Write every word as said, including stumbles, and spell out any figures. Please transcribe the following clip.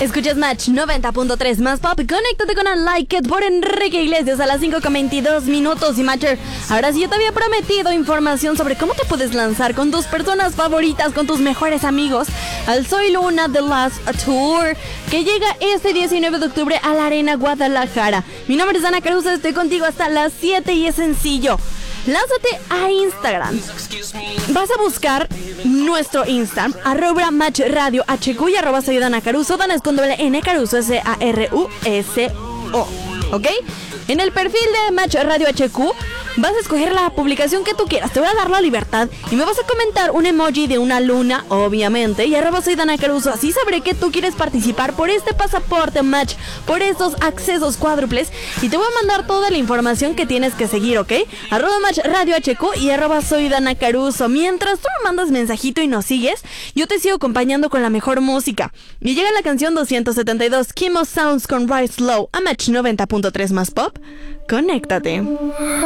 Escuchas Match noventa punto tres más pop. Conéctate con I Like It por Enrique Iglesias a las cinco con veintidós minutos. Y Matcher, ahora sí yo te había prometido información sobre cómo te puedes lanzar con tus personas favoritas, con tus mejores amigos, al Soy Luna The Last Tour, que llega este diecinueve de octubre a la Arena Guadalajara. Mi nombre es Ana Caruso, estoy contigo hasta las siete y es sencillo. Lánzate a Instagram. Vas a buscar nuestro Instagram, arroba Match Radio H Q y arroba soy Dana Caruso. Dana es con doble N, Caruso, S A R U S O. ¿Ok? En el perfil de Match Radio H Q vas a escoger la publicación que tú quieras. Te voy a dar la libertad y me vas a comentar un emoji de una luna, obviamente, y arroba soy Dana Caruso. Así sabré que tú quieres participar por este pasaporte Match, por estos accesos cuádruples, y te voy a mandar toda la información que tienes que seguir, ¿ok? Arroba Match Radio H Q y arroba soy Dana Caruso. Mientras tú me mandas mensajito y nos sigues, yo te sigo acompañando con la mejor música. Y llega la canción doscientos setenta y dos, Kimo Sounds con Rise Low, a Match noventa punto tres más pop. Conéctate.